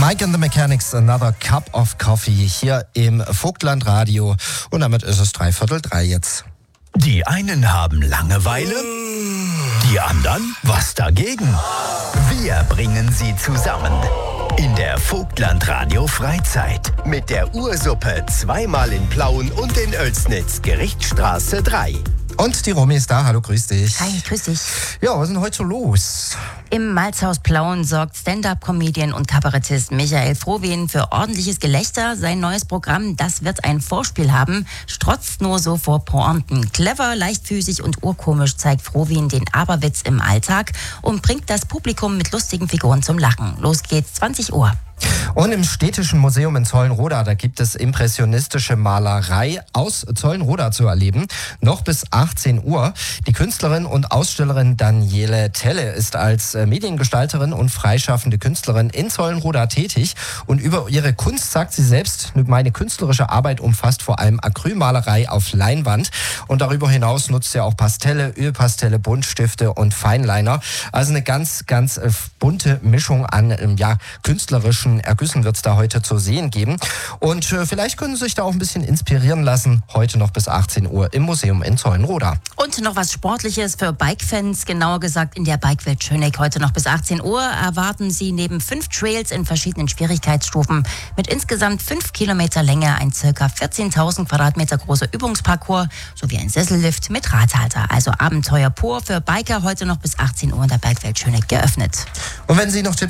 Mike and the Mechanics, Another Cup of Coffee hier im Vogtland-Radio. Und damit ist es 2:45 jetzt. Die einen haben Langeweile, die anderen was dagegen. Wir bringen sie zusammen in der Vogtland-Radio Freizeit mit der Ursuppe zweimal in Plauen und in Oelsnitz, Gerichtsstraße 3. Und die Romy ist da. Hallo, grüß dich. Hi, grüß dich. Ja, was ist denn heute so los? Im Malzhaus Plauen sorgt Stand-Up-Comedian und Kabarettist Michael Frohwehn für ordentliches Gelächter. Sein neues Programm, das wird ein Vorspiel haben, strotzt nur so vor Pointen. Clever, leichtfüßig und urkomisch zeigt Frohwehn den Aberwitz im Alltag und bringt das Publikum mit lustigen Figuren zum Lachen. Los geht's, 20 Uhr. Und im Städtischen Museum in Zollenroda, da gibt es impressionistische Malerei aus Zollenroda zu erleben. Noch bis 18 Uhr. Die Künstlerin und Ausstellerin Daniele Telle ist als Mediengestalterin und freischaffende Künstlerin in Zollenroda tätig. Und über ihre Kunst sagt sie selbst, meine künstlerische Arbeit umfasst vor allem Acrylmalerei auf Leinwand. Und darüber hinaus nutzt sie auch Pastelle, Ölpastelle, Buntstifte und Feinliner. Also eine ganz, ganz bunte Mischung an künstlerischen Ergüssen wird es da heute zu sehen geben. Und vielleicht können Sie sich da auch ein bisschen inspirieren lassen. Heute noch bis 18 Uhr im Museum in Zollenroda. Und noch was Sportliches für Bike-Fans, genauer gesagt in der Bikewelt Schöneck. Heute noch bis 18 Uhr erwarten Sie neben 5 Trails in verschiedenen Schwierigkeitsstufen mit insgesamt 5 Kilometer Länge ein ca. 14.000 Quadratmeter großer Übungsparcours sowie ein Sessellift mit Radhalter. Also Abenteuer pur für Biker, heute noch bis 18 Uhr in der Bikewelt Schöneck geöffnet. Und wenn Sie noch Tipps